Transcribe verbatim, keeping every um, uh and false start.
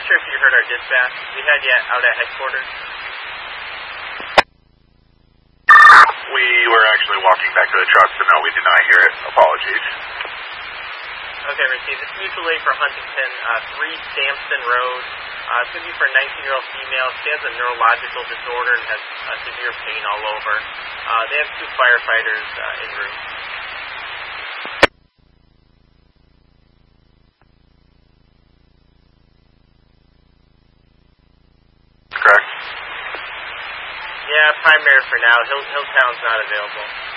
sure if you heard our dispatch. We had you out at headquarters. We were actually walking back to the truck, so no, we did not hear it. Apologies. Okay, received. It's mutual aid for Huntington, uh, three Sampson Road. Uh, it's going to be for a nineteen-year-old female. She has a neurological disorder and has uh, severe pain all over. Uh, they have two firefighters uh, en route. Correct. Yeah, primary for now. Hill, Hilltown's not available.